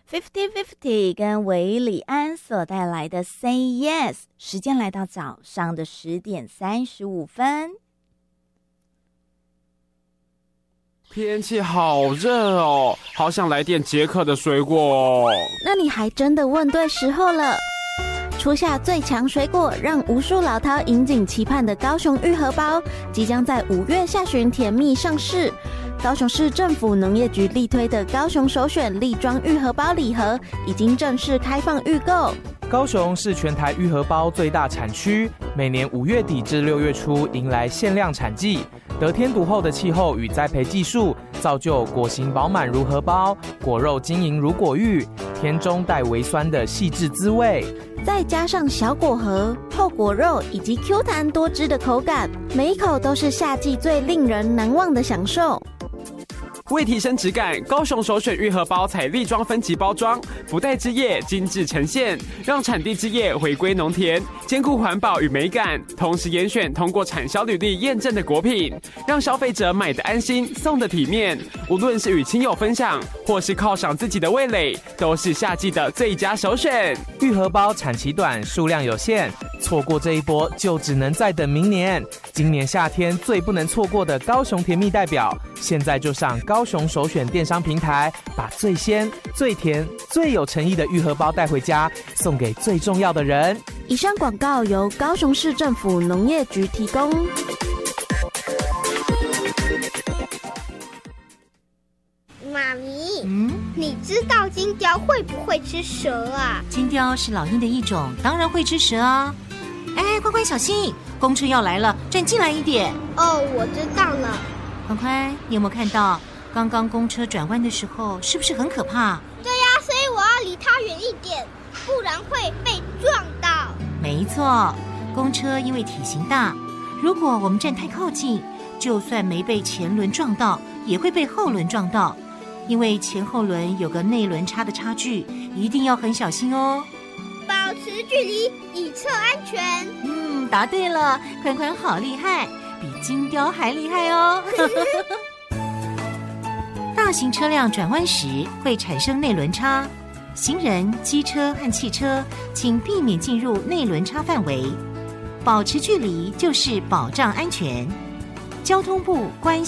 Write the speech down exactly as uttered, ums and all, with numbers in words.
Fifty Fifty 跟韦礼安所带来的 Say Yes， 时间来到早上的十点三十五分。 天气好热哦，好想来点解渴的水果哦。 那你还真的问对时候了。初夏最强水果，让无数老饕引颈期盼的高雄玉荷包，即将在五月下旬甜蜜上市。高雄市政府农业局力推的高雄首选粒装玉荷包礼盒，已经正式开放预购。 高雄是全台玉荷包最大产区，每年五月底至六月初迎来限量产季。得天独厚的气候与栽培技术，造就果形饱满如荷包，果肉晶莹如果玉，甜中带微酸的细致滋味。 再加上小果核、厚果肉以及 Q 弹多汁的口感，每一口都是夏季最令人难忘的享受。 为提升质感，高雄首选玉荷包采粒装分级包装，不带汁液，精致呈现，让产地汁液回归浓甜，兼顾环保与美感，同时严选通过产销履历验证的果品，让消费者买得安心，送得体面。无论是与亲友分享，或是犒赏自己的味蕾，都是夏季的最佳首选。 玉荷包产期短，数量有限，错过这一波就只能再等明年。今年夏天最不能错过的高雄甜蜜代表，现在就上高雄首选电商平台，把最鲜、最甜、最有诚意的玉荷包带回家，送给最重要的人。 以上广告由高雄市政府农业局提供。 妈咪，嗯，你知道金雕会不会吃蛇啊？ 金雕是老鹰的一种，当然会吃蛇啊。哎，乖乖小心，公车要来了，站进来一点。 哦，我知道了。 乖乖，你有没有看到刚刚公车转弯的时候，是不是很可怕？ 对呀，所以我要离它远一点，不然会被撞到。 没错，公车因为体型大，如果我们站太靠近，就算没被前轮撞到，也会被后轮撞到。因为前后轮有个内轮差的差距，一定要很小心哦。 保持距离，以测安全。 嗯，答对了，宽宽好厉害，比金雕还厉害哦。大型车辆转弯时会产生内轮差，行人、机车和汽车请避免进入内轮差范围，保持距离就是保障安全。交通部关